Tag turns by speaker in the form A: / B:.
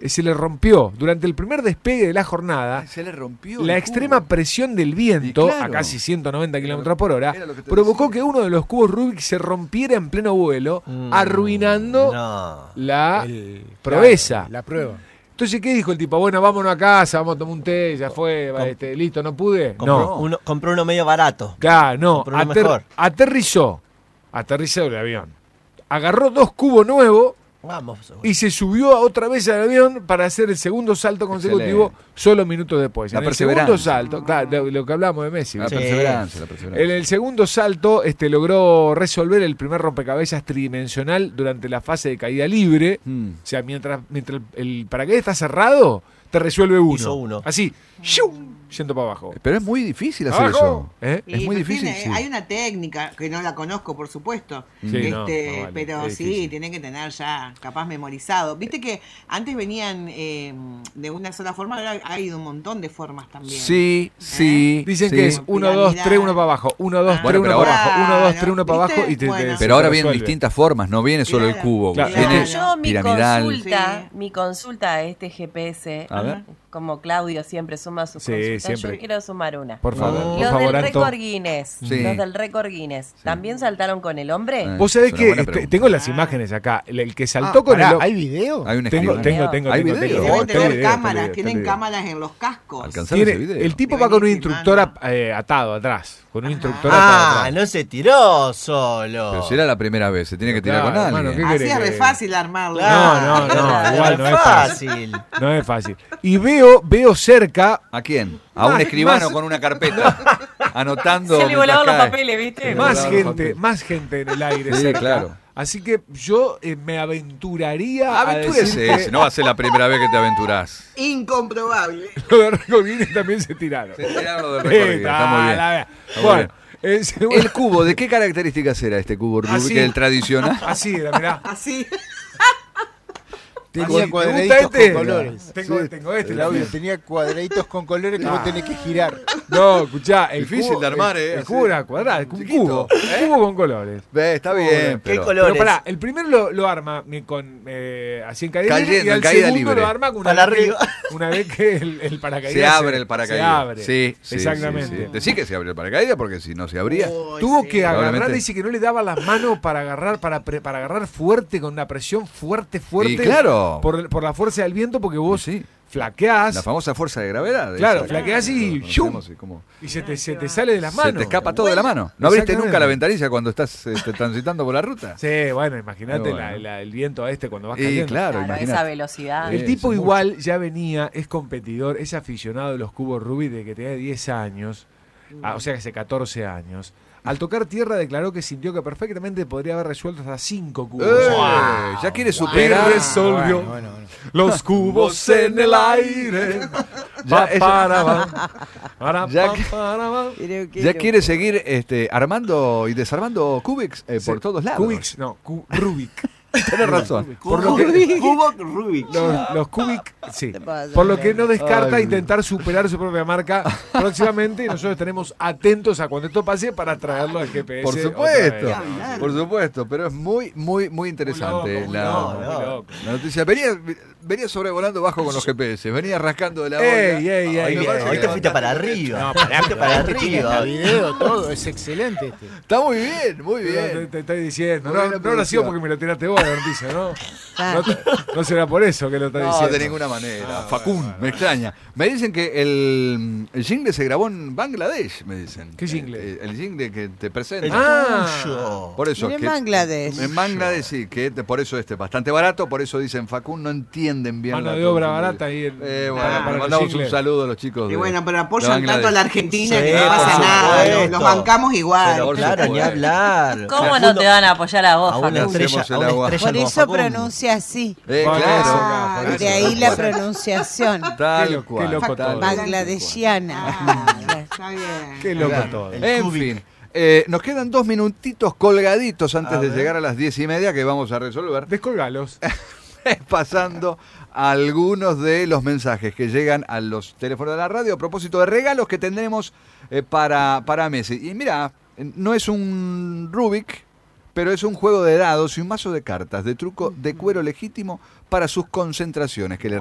A: se le rompió durante el primer despegue de la jornada.
B: Se le rompió
A: La extrema presión del viento,
B: claro,
A: a casi 190 kilómetros por hora,
B: era lo que te
A: provocó
B: decía.
A: que uno de los cubos Rubik se rompiera en pleno vuelo, arruinando la proeza.
C: Claro, la prueba.
A: Entonces, ¿qué dijo el tipo? Bueno, vámonos a casa, vamos a tomar un té, ya fue, listo, ¿no pude? No.
D: Compró uno medio barato.
A: Claro, no.
D: Compró uno mejor.
A: Aterrizó el avión. Agarró 2 cubos nuevos.
D: Vamos.
A: Y se subió otra vez al avión para hacer el segundo salto consecutivo.
B: Excelente.
A: Solo minutos después.
B: La
A: En el
B: perseverancia.
A: segundo salto, claro, lo que hablamos de Messi.
B: La
D: Sí.
B: perseverancia.
A: En el segundo salto logró resolver el primer rompecabezas tridimensional durante la fase de caída libre. O sea, mientras el paracaídas está cerrado, te resuelve uno.
D: Hizo uno.
A: Así, ¡shum! Yendo para abajo.
B: Pero es muy difícil hacer
A: ¿Abajo?
B: eso.
E: Y
B: Es muy
E: pues
B: difícil.
E: tiene-
B: Sí.
E: Hay una técnica que no la conozco, por supuesto.
A: Sí, no, vale,
E: pero
A: es
E: sí,
A: difícil.
E: tienen que tener ya capaz memorizado. Viste que antes venían de una sola forma, ahora hay de un montón de formas también.
B: Sí, sí.
A: Dicen
B: sí.
A: que es 1, 2, 3, 1 para abajo. 1, 2, 3,
B: Bueno,
A: 1
B: pero
A: para
B: ahora-
A: abajo. 1, 2, 3, 1 para
E: ¿Viste?
A: abajo. Y te
E: Bueno.
B: Pero ahora vienen
A: resuelve.
B: distintas formas, no viene solo el
E: Claro.
B: cubo.
A: Claro.
B: Viene
F: Yo mi
B: piramidal.
F: consulta,
E: Sí.
F: mi consulta a este GPS,
B: A ver.
F: como Claudio siempre suma sus
A: Sí,
F: consultas,
A: siempre.
F: yo quiero sumar una.
A: Por favor, por
F: Los
A: favor,
F: del
A: Anto.
F: récord Guinness,
B: Sí.
F: los del récord Guinness, ¿también saltaron con el hombre?
A: Vos sabés
B: Es una
A: que
B: buena pregunta.
A: tengo las imágenes acá. El que saltó con
C: Pará,
A: el...
C: ¿hay video?
B: Hay un
A: Tengo,
B: escribano.
A: tengo.
B: ¿Hay
A: tengo,
B: video?
A: tengo.
E: Deben
A: Está
E: tener
A: video, está
E: cámaras,
A: video,
E: tienen
A: está video.
E: cámaras en los cascos.
B: Alcanzar
A: Tiene-
B: ese video.
A: el tipo
E: Qué
A: va con un
E: buenísima,
A: instructor
E: ¿no?
A: atado atrás. Con un instructor atado
D: Ah,
A: atrás.
D: no se tiró solo.
B: Pero si era la primera vez, se tiene que tirar
A: Claro,
B: con
A: hermano,
B: alguien.
A: ¿qué
E: Así
A: querés
E: es re
A: que-
E: fácil armarlo.
A: No, igual no es
D: fácil.
A: No es fácil. Y veo cerca,
B: ¿A quién? A un
A: Más-
B: escribano
A: más-
B: con una carpeta. Anotando.
F: Se le volaban los
B: mientras cae.
F: papeles, ¿viste?
A: más gente en el aire
B: Sí,
A: cerca.
B: claro.
A: Así que yo me aventuraría a
B: Aventúrese,
A: decir
B: no va a ser la primera vez que te aventurás.
E: Incomprobable.
A: que los de Récord Guinness también se tiraron.
B: Se tiraron lo del recorrido, está muy bien.
A: la-
B: Está muy
A: Bueno, el segundo-
B: El cubo, ¿de qué características era este cubo Rubik?
A: Así.
B: El tradicional.
A: así era, mirá.
E: Así.
C: Tenía
A: ¿Me gusta
C: cuadraditos
A: este?
C: con colores.
A: Tengo este.
C: El audio
A: también.
C: tenía cuadraditos con colores que vos tenés que girar.
A: No, escuchá, el
B: Difícil
A: cubo,
B: de armar,
A: el
B: así.
A: cubo era cuadrado, un
B: Chiquito.
A: cubo. Un cubo con colores.
B: Ve, está bien,
D: ¿Qué
B: pero...
D: colores?
A: Pero pará, el primero lo arma con así en caída libre, y
B: Cayendo,
A: al
B: en caída
A: segundo
B: libre.
A: lo arma con
D: Para
A: vez que-
D: arriba.
A: una vez que el paracaídas
B: Se abre el paracaídas.
A: Se abre.
B: Sí, sí,
A: exactamente.
B: sí, sí. Decí que se abre el paracaídas porque si no se abría.
A: Tuvo que agarrar,
B: Probablemente.
A: dice que no le daba las manos para agarrar, para agarrar fuerte, con una presión fuerte.
B: Y claro.
A: Por la fuerza del viento, porque vos
B: Sí.
A: flaqueás
B: La famosa fuerza de gravedad.
A: Claro,
B: esa.
A: flaqueás y
B: Lo
A: ¡shum!
B: conocemos, y como-
A: y se te sale de las manos.
B: Se te escapa todo de la mano. ¿No abriste
A: Exactamente.
B: nunca la ventanilla cuando estás transitando por la ruta?
A: Sí, bueno, imagínate
B: Bueno.
A: el viento cuando vas
B: Y
A: cayendo.
B: claro,
F: Claro, esa
B: imagínate.
F: velocidad.
A: El
B: Sí,
A: tipo
B: son
A: igual ya venía, es competidor, es aficionado de los cubos Rubik desde que tenía 10 años, o sea que hace 14 años. Al tocar tierra declaró que sintió que perfectamente podría haber resuelto hasta 5 cubos.
B: Ya quiere
A: Y
B: superar.
A: resolvió
C: Bueno.
A: los cubos en el aire.
B: Ya- Ya que- Ya quiere seguir armando y desarmando Cubics por todos lados.
A: Cubics, no, Rubik.
B: Tenés razón.
A: Por lo que,
D: Cubo Rubik.
A: los Kubik, sí.
F: Te pasa,
A: Por lo que no descarta
B: Ay.
A: intentar superar su propia marca próximamente. Y nosotros estaremos atentos a cuando esto pase para traerlo al GPS.
B: Por
A: otra
B: supuesto,
A: vez.
B: por supuesto, pero es muy, muy, muy interesante
A: Muy loco, muy loco.
B: la noticia. Venía sobrevolando bajo con los GPS, venía rascando de la
A: Ey,
B: olla.
A: ey,
D: Hoy,
A: ey,
B: me parece
D: hoy
B: que
D: te
B: va-
D: fuiste para arriba.
C: No, pará,
D: Fuiste para
C: este tiene
D: arriba.
C: hasta video, todo, es excelente este.
B: Está muy bien, muy
A: Te,
B: bien.
A: te estoy diciendo.
B: Muy
A: No,
B: buena
A: no habrá sido
B: producción.
A: porque me lo tiraste vos la noticia, ¿no? No será por eso que lo está
B: No,
A: diciendo.
B: de ninguna manera. Facún, me extraña. Me dicen que el jingle se grabó en Bangladesh, me dicen.
A: ¿Qué jingle?
B: El jingle que te presenta.
D: El
A: Ah.
D: tuyo.
B: Por eso.
G: Mira, en
B: que-
G: Bangladesh.
B: En Bangladesh sí, por eso bastante barato, por eso dicen Facún, no entienden bien.
A: Mano
B: la
A: de obra
B: traducción.
A: barata ahí en-
B: Bueno,
A: para
B: le
A: los
B: mandamos un
A: jingles.
B: saludo a los chicos.
E: Y
B: de-
E: bueno, pero
B: de
E: apoyan
B: Bangladesh.
E: tanto a la Argentina
D: Sí,
E: que no
D: por
E: pasa nada.
D: supuesto.
E: Los bancamos igual.
D: Pero
B: Por
D: claro, ni
B: supuesto.
D: hablar.
F: ¿Cómo
D: Facundo,
F: no te van a apoyar a vos,
D: a una
F: Facundo?
D: estrella,
B: Hacemos
D: a una
B: el agua.
D: estrella
G: Por
D: como
G: eso
D: Facundo?
G: pronuncia así.
A: Ah,
B: Claro.
G: De ahí la pronunciación.
B: Tal
A: Qué
B: cual.
A: loco
B: tal
A: todo.
B: cual.
G: Bangladeshiana.
E: Está bien.
A: Qué loco
B: Claro.
A: todo.
B: En fin. Nos quedan 2 minutitos colgaditos antes de llegar a las 10:30 que vamos a resolver.
A: Descolgalos.
B: Pasando algunos de los mensajes que llegan a los teléfonos de la radio a propósito de regalos que tendremos para Messi. Y mira, no es un Rubik, pero es un juego de dados y un mazo de cartas de truco de cuero legítimo para sus concentraciones que le